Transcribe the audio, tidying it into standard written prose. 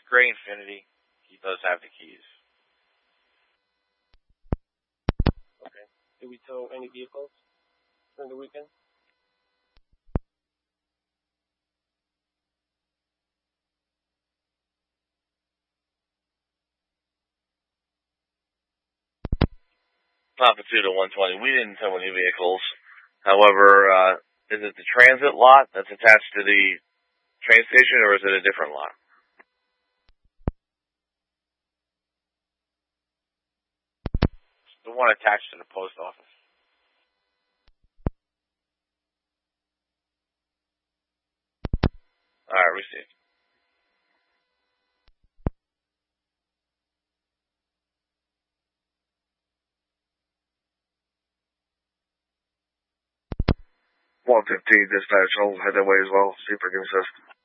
Gray Infinity. He does have the keys. Okay. Did we tow any vehicles during the weekend? Not pursuit of 120. We didn't tow any vehicles. However, is it the transit lot that's attached to the train station, or is it a different lot? The one attached to the post office. All right, received. Dispatch. I'll head that way as well. See if I can assist.